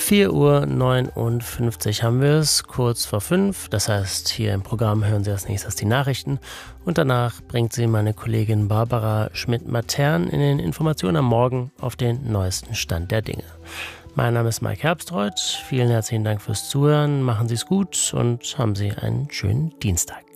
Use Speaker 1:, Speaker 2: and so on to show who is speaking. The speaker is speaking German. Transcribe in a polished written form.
Speaker 1: 4:59 Uhr haben wir es, kurz vor 5. Das heißt, hier im Programm hören Sie als nächstes die Nachrichten. Und danach bringt Sie meine Kollegin Barbara Schmidt-Matern in den Informationen am Morgen auf den neuesten Stand der Dinge. Mein Name ist Mike Herbstreuth. Vielen herzlichen Dank fürs Zuhören. Machen Sie es gut und haben Sie einen schönen Dienstag.